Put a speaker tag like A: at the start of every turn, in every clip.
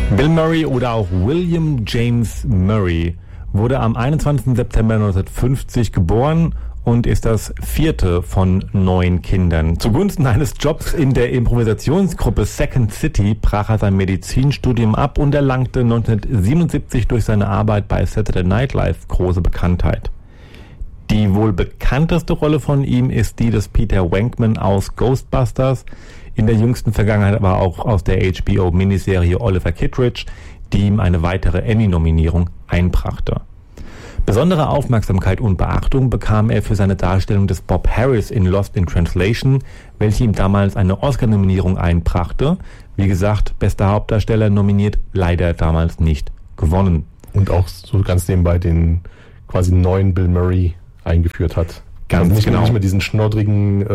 A: Bill Murray oder auch William James Murray wurde am 21. September 1950 geboren und ist das vierte von 9 Kindern. Zugunsten eines Jobs in der Improvisationsgruppe Second City brach er sein Medizinstudium ab und erlangte 1977 durch seine Arbeit bei Saturday Night Live große Bekanntheit. Die wohl bekannteste Rolle von ihm ist die des Peter Venkman aus Ghostbusters, in der jüngsten Vergangenheit aber auch aus der HBO-Miniserie Oliver Kittredge, die ihm eine weitere Emmy-Nominierung einbrachte. Besondere Aufmerksamkeit und Beachtung bekam er für seine Darstellung des Bob Harris in Lost in Translation, welche ihm damals eine Oscar-Nominierung einbrachte. Wie gesagt, bester Hauptdarsteller nominiert, leider damals nicht gewonnen.
B: Und auch so ganz nebenbei den quasi neuen Bill Murray eingeführt hat.
A: Ganz
B: nicht
A: genau.
B: Nicht mehr diesen schnoddrigen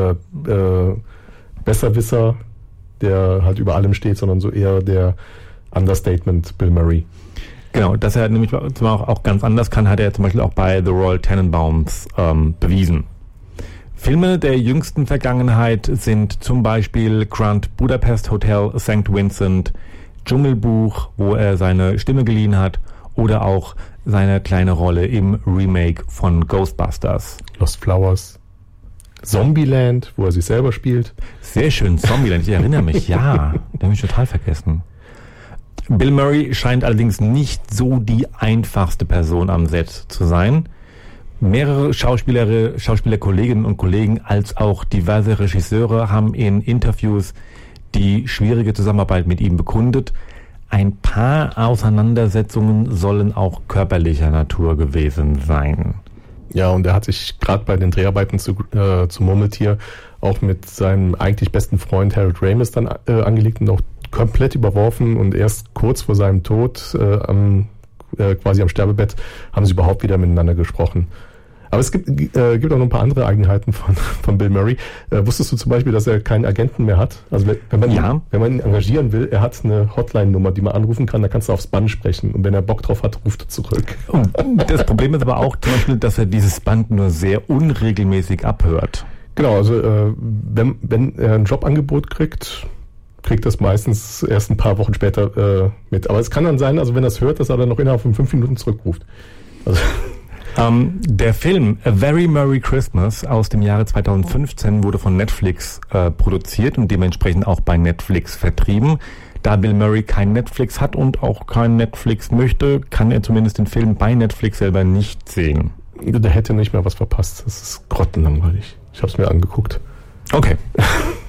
B: Besserwisser, der halt über allem steht, sondern so eher der Understatement Bill Murray.
A: Genau, dass er nämlich auch ganz anders kann, hat er zum Beispiel auch bei The Royal Tenenbaums bewiesen. Filme der jüngsten Vergangenheit sind zum Beispiel Grand Budapest Hotel, St. Vincent, Dschungelbuch, wo er seine Stimme geliehen hat, oder auch seine kleine Rolle im Remake von Ghostbusters.
B: Lost Flowers. Zombieland, wo er sich selber spielt.
A: Sehr schön, Zombieland, ich erinnere mich, ja, den habe ich total vergessen. Bill Murray scheint allerdings nicht so die einfachste Person am Set zu sein. Mehrere Schauspielerkolleginnen und Kollegen als auch diverse Regisseure haben in Interviews die schwierige Zusammenarbeit mit ihm bekundet. Ein paar Auseinandersetzungen sollen auch körperlicher Natur gewesen sein.
B: Ja, und er hat sich gerade bei den Dreharbeiten zu Murmeltier auch mit seinem eigentlich besten Freund Harold Ramis dann angelegt und auch komplett überworfen, und erst kurz vor seinem Tod quasi am Sterbebett haben sie überhaupt wieder miteinander gesprochen. Aber es gibt auch noch ein paar andere Eigenheiten von Bill Murray. Wusstest du zum Beispiel, dass er keinen Agenten mehr hat? Also wenn man ihn engagieren will, er hat eine Hotline-Nummer, die man anrufen kann, da kannst du aufs Band sprechen. Und wenn er Bock drauf hat, ruft er zurück.
A: Das Problem ist aber auch zum Beispiel, dass er dieses Band nur sehr unregelmäßig abhört.
B: Genau, also wenn er ein Jobangebot kriegt das meistens erst ein paar Wochen später mit. Aber es kann dann sein, also wenn er es hört, dass er dann noch innerhalb von 5 Minuten zurückruft. Also
A: der Film A Very Merry Christmas aus dem Jahre 2015 wurde von Netflix produziert und dementsprechend auch bei Netflix vertrieben. Da Bill Murray kein Netflix hat und auch kein Netflix möchte, kann er zumindest den Film bei Netflix selber nicht sehen.
B: Der hätte nicht mehr was verpasst. Das ist grottenlangweilig. Ich habe es mir angeguckt.
A: Okay.